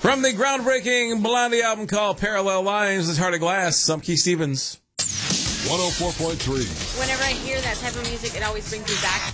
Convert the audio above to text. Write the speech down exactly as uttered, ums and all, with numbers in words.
From the groundbreaking Blondie album called Parallel Lines, this Heart of Glass, I'm Keith Stevens. one oh four point three. Whenever I hear that type of music, it always brings me back